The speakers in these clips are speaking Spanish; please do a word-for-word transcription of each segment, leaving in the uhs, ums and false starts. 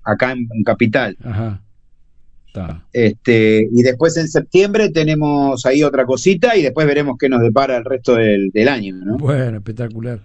acá en, en Capital. Ajá. Está. Este, y después en septiembre tenemos ahí otra cosita y después veremos qué nos depara el resto del, del año, ¿no? Bueno, espectacular.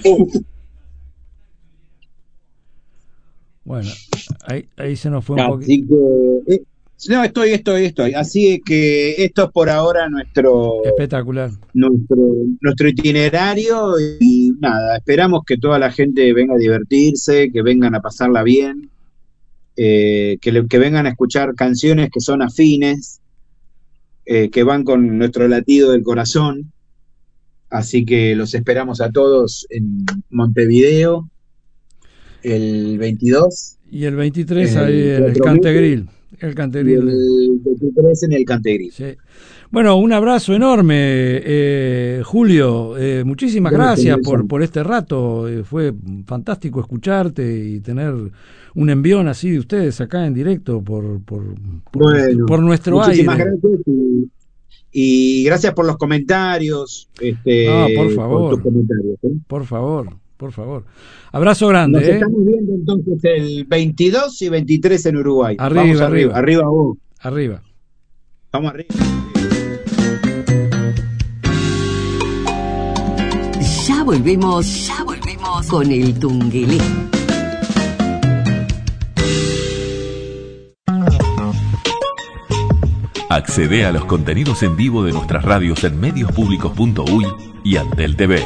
Bueno, ahí, ahí se nos fue un poquito. Así que, eh, no, estoy, estoy, estoy. Así que esto es por ahora nuestro, Espectacular. nuestro, nuestro itinerario y nada, esperamos que toda la gente venga a divertirse, que vengan a pasarla bien. Eh, que, le, que vengan a escuchar canciones que son afines, eh, que van con nuestro latido del corazón. Así que los esperamos a todos en Montevideo el veintidós. Y el veintitrés en ahí el en el Cantegril. El Cantegril. El veintitrés en el Cantegril. Sí. Bueno, un abrazo enorme, eh, Julio. Eh, muchísimas gracias por, por este rato. Eh, fue fantástico escucharte y tener un envión así de ustedes acá en directo por, por, por, bueno, por nuestro muchísimas aire. Gracias y, y gracias por los comentarios. Este, no, por favor. Por tus comentarios, ¿eh? Por favor, por favor. Abrazo grande. Nos ¿eh? estamos viendo entonces el veintidós y veintitrés en Uruguay. Arriba, Vamos arriba. arriba. Arriba vos. Arriba. Vamos arriba. Ya volvemos, ya volvemos con el Tungelé. Accede a los contenidos en vivo de nuestras radios en medios públicos punto uy y Antel T V.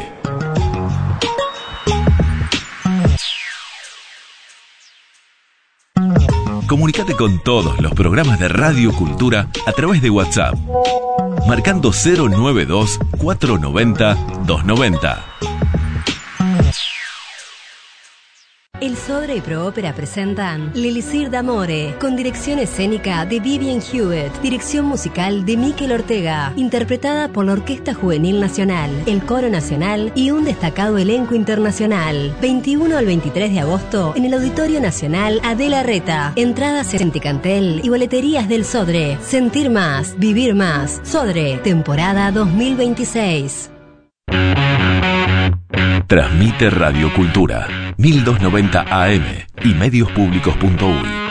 Comunicate con todos los programas de Radio Cultura a través de WhatsApp, marcando cero noventa y dos, cuatrocientos noventa, doscientos noventa. El Sodre y Proópera presentan L'Elisir d'Amore, con dirección escénica de Vivian Hewitt, dirección musical de Miquel Ortega, interpretada por la Orquesta Juvenil Nacional, el Coro Nacional y un destacado elenco internacional. veintiuno al veintitrés de agosto en el Auditorio Nacional Adela Reta. Entradas en Ticantel y boleterías del Sodre. Sentir más, vivir más. Sodre, temporada dos mil veintiséis. Transmite Radio Cultura, mil doscientos noventa A M y medios públicos punto uy.